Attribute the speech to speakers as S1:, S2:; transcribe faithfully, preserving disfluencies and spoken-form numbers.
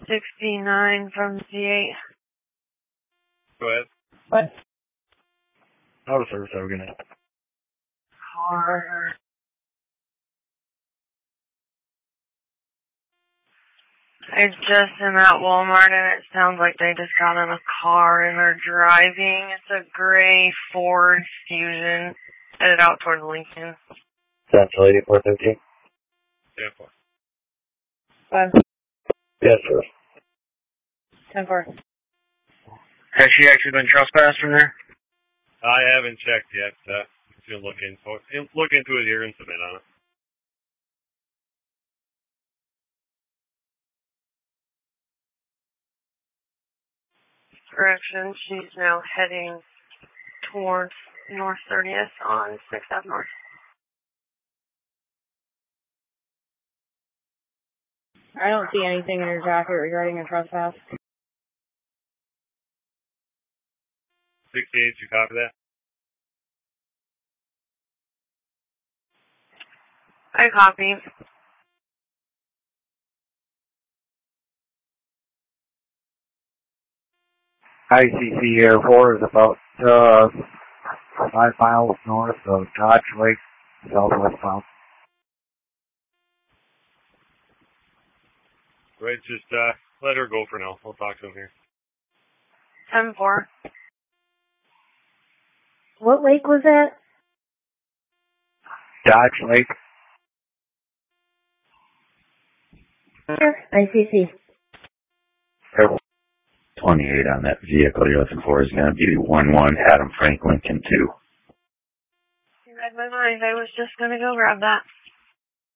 S1: sixty-nine from C eight.
S2: Go ahead.
S3: What?
S4: Auto service, are we gonna?
S1: Car. I just am at Walmart and it sounds like they just got in a car and are driving. It's a gray Ford Fusion headed out towards Lincoln.
S4: Central eighty-four thirteen.
S2: Yeah, four.
S3: Five.
S4: Yes, sir.
S3: Ten four.
S4: Has she actually been trespassed from there?
S2: I haven't checked yet. Uh, if you look into it, look into it here and submit on it.
S1: Correction, she's now heading towards North thirtieth on sixth Avenue North.
S3: I don't see anything in your jacket regarding a trespass.
S2: sixty-eight, you copy that?
S1: I copy.
S4: I C C Air four is about uh, five miles north of Dodge Lake, southwest bound.
S2: Right, just uh, let her go for now. We'll talk to him here.
S1: ten four.
S3: What lake was that?
S4: Dodge Lake.
S3: Here. I C C.
S5: twenty-eight on that vehicle you're looking for is going to be one one Adam Frank Lincoln two.
S1: You read my mind. I was just going to go grab that.